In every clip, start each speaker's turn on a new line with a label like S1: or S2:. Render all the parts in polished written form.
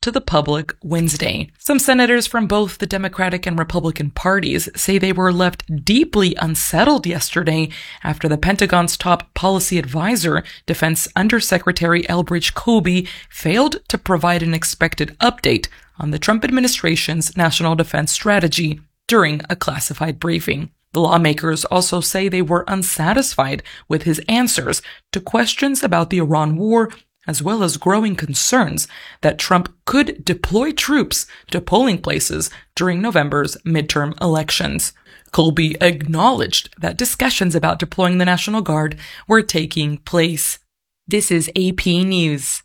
S1: to the public Wednesday. Some senators from both the Democratic and Republican parties say they were left deeply unsettled yesterday after the Pentagon's top policy advisor, Defense Undersecretary Elbridge Colby, failed to provide an expected update on the Trump administration's national defense strategy during a classified briefing. The lawmakers also say they were unsatisfied with his answers to questions about the Iran war, as well as growing concerns that Trump could deploy troops to polling places during November's midterm elections. Colby acknowledged that discussions about deploying the National Guard were taking place. This is AP News.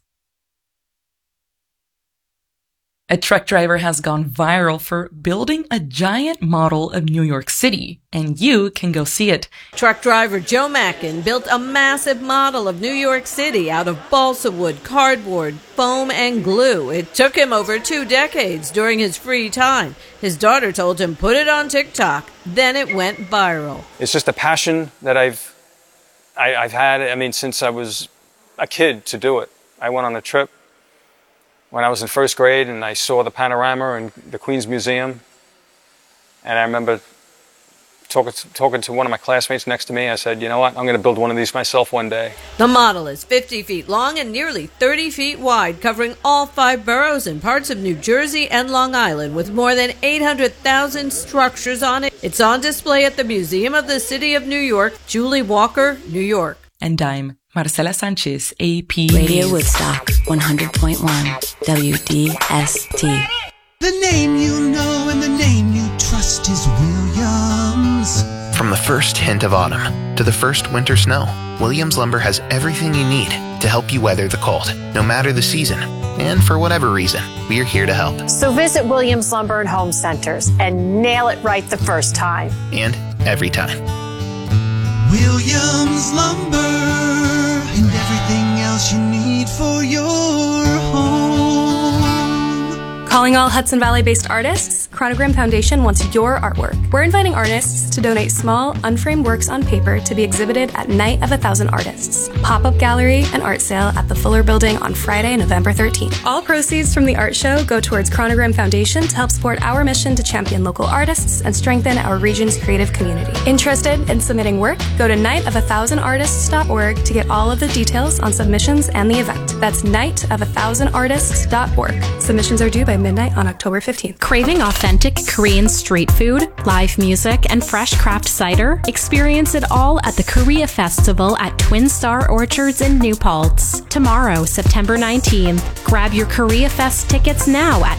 S1: A truck driver has gone viral for building a giant model of New York City, and you can go see it.
S2: Truck driver Joe Mackin built a massive model of New York City out of balsa wood, cardboard, foam, and glue. It took him over 2 decades during his free time. His daughter told him put it on TikTok. Then it went viral.
S3: It's just a passion that I've had, since I was a kid to do it. I went on a trip when I was in first grade, and I saw the panorama in the Queens Museum. And I remember talking to one of my classmates next to me. I said, you know what, I'm going to build one of these myself one day.
S2: The model is 50 feet long and nearly 30 feet wide, covering all 5 boroughs and parts of New Jersey and Long Island, with more than 800,000 structures on it. It's on display at the Museum of the City of New York, Julie Walker, New York.
S1: And I'm Marcela Sanchez, AP
S4: Radio Woodstock, 100.1 WDST.
S5: The name you know and the name you trust is Williams.
S6: From the first hint of autumn to the first winter snow, Williams Lumber has everything you need to help you weather the cold, no matter the season. And for whatever reason, we're here to help.
S7: So visit Williams Lumber and Home Centers and nail it right the first time.
S6: And every time.
S5: Williams Lumber, and everything else you need for your home.
S8: Calling all Hudson Valley-based artists, Chronogram Foundation wants your artwork. We're inviting artists to donate small, unframed works on paper to be exhibited at Night of 1,000 Artists, pop-up gallery and art sale at the Fuller Building on Friday, November 13th. All proceeds from the art show go towards Chronogram Foundation to help support our mission to champion local artists and strengthen our region's creative community. Interested in submitting work? Go to nightof1000artists.org to get all of the details on submissions and the event. That's nightof1000artists.org. Submissions are due by midnight on October 15th.
S9: Craving authentic Korean street food, live music, and fresh craft cider? Experience it all at the Korea Festival at Twin Star Orchards in New Paltz. Tomorrow, September 19th. Grab your Korea Fest tickets now at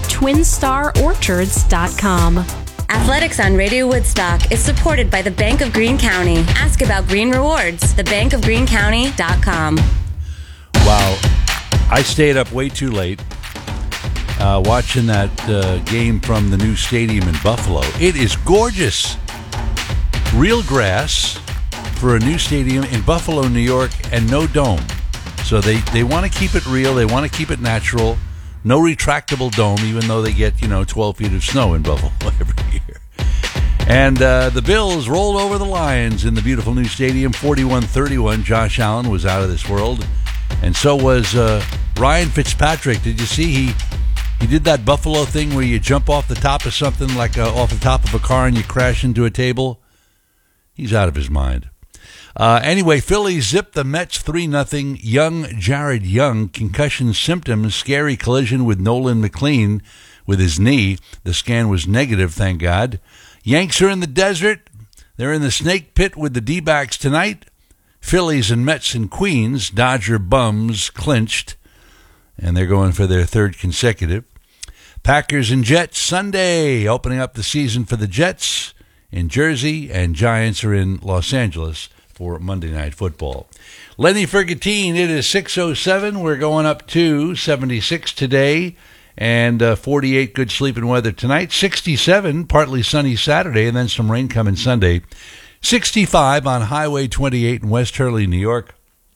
S9: twinstarorchards.com.
S10: Athletics on Radio Woodstock is supported by the Bank of Greene County. Ask about Green Rewards. thebankofgreenecounty.com.
S11: Wow. I stayed up way too late watching that game from the new stadium in Buffalo. It is gorgeous. Real grass for a new stadium in Buffalo, New York, and no dome. So they want to keep it real. They want to keep it natural. No retractable dome, even though they get, 12 feet of snow in Buffalo every year. And the Bills rolled over the Lions in the beautiful new stadium, 41-31. Josh Allen was out of this world. And so was Ryan Fitzpatrick. Did you see he did that Buffalo thing where you jump off the top of something, like off the top of a car, and you crash into a table? He's out of his mind. Anyway, Philly zipped the Mets 3-0. Young Jared Young, concussion symptoms, scary collision with Nolan McLean with his knee. The scan was negative, thank God. Yanks are in the desert. They're in the snake pit with the D-backs tonight. Phillies and Mets in Queens. Dodger bums clinched, and they're going for their 3rd consecutive. Packers and Jets Sunday, opening up the season for the Jets in Jersey, and Giants are in Los Angeles for Monday Night Football. Lenny Fergantine, it is 6:07. We're going up to 76 today and 48 good sleeping weather tonight. 67, partly sunny Saturday, and then some rain coming Sunday. 65 on Highway 28 in West Hurley, New York.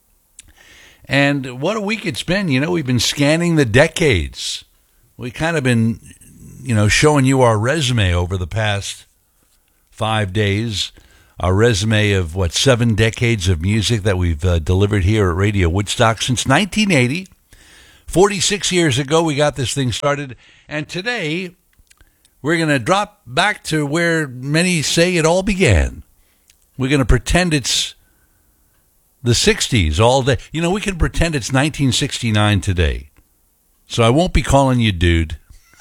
S11: And what a week it's been. We've been scanning the decades. We've kind of been, showing you our resume over the past 5 days. Our resume of, 7 decades of music that we've delivered here at Radio Woodstock since 1980. 46 years ago, we got this thing started, and today we're going to drop back to where many say it all began. We're going to pretend it's the 60s all day. You know, we can pretend it's 1969 today. So I won't be calling you dude.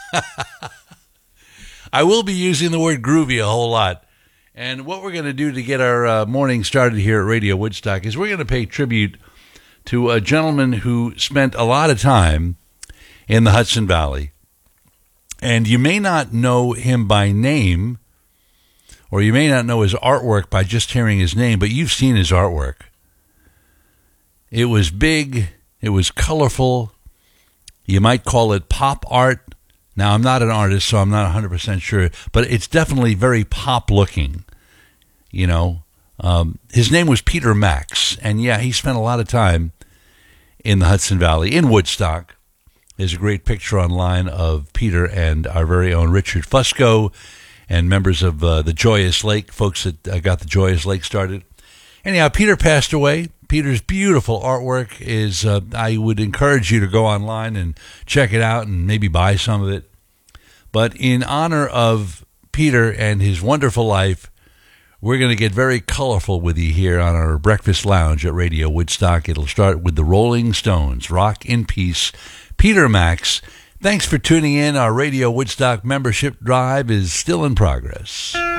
S11: I will be using the word groovy a whole lot. And what we're going to do to get our morning started here at Radio Woodstock is we're going to pay tribute to a gentleman who spent a lot of time in the Hudson Valley. And you may not know him by name, or you may not know his artwork by just hearing his name, but you've seen his artwork. It was big. It was colorful. You might call it pop art. Now, I'm not an artist, so I'm not 100% sure, but it's definitely very pop-looking, you know. His name was Peter Max, and yeah, he spent a lot of time in the Hudson Valley, in Woodstock. There's a great picture online of Peter and our very own Richard Fusco and members of the Joyous Lake, folks that got the Joyous Lake started. Anyhow, Peter passed away. Peter's beautiful artwork is, I would encourage you to go online and check it out and maybe buy some of it. But in honor of Peter and his wonderful life, we're going to get very colorful with you here on our breakfast lounge at Radio Woodstock. It'll start with the Rolling Stones, Rock in Peace. Peter Max, thanks for tuning in. Our Radio Woodstock membership drive is still in progress.